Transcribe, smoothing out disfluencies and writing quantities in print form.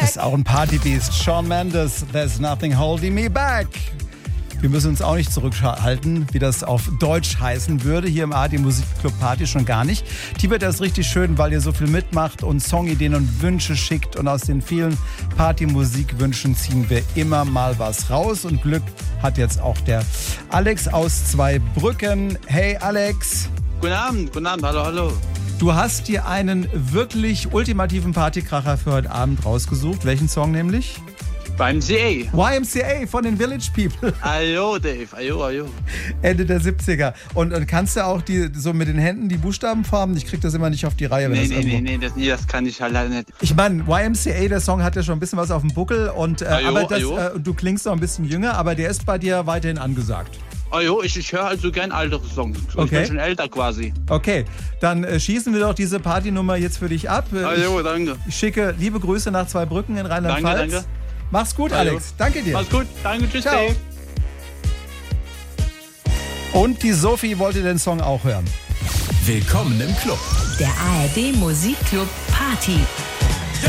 Ist auch ein Partybeast. Shawn Mendes, There's Nothing Holding Me Back. Wir müssen uns auch nicht zurückhalten, wie das auf Deutsch heißen würde. Hier im ARD Musikclub Party schon gar nicht. Die wird erst richtig schön, weil ihr so viel mitmacht und Songideen und Wünsche schickt. Und aus den vielen Party-Musikwünschen ziehen wir immer mal was raus. Und Glück hat jetzt auch der Alex aus Zweibrücken. Hey Alex. Guten Abend, hallo. Du hast dir einen wirklich ultimativen Partykracher für heute Abend rausgesucht. Welchen Song nämlich? YMCA. YMCA von den Village People. Ajo, Dave, ajo. Ende der 70er. Und kannst du auch so mit den Händen die Buchstaben formen? Ich krieg das immer nicht auf die Reihe. Das kann ich halt leider nicht. Ich meine, YMCA, der Song hat ja schon ein bisschen was auf dem Buckel. Und, du klingst noch ein bisschen jünger, aber der ist bei dir weiterhin angesagt. Ich höre also gern ältere Songs. Okay. Ich bin schon älter quasi. Okay, dann schießen wir doch diese Partynummer jetzt für dich ab. Danke. Ich schicke liebe Grüße nach Zweibrücken in Rheinland-Pfalz. Danke. Mach's gut, Alex. Danke dir. Mach's gut. Danke, tschüss. Ciao. Dave. Und die Sophie wollte den Song auch hören. Willkommen im Club. Der ARD Musikclub Party.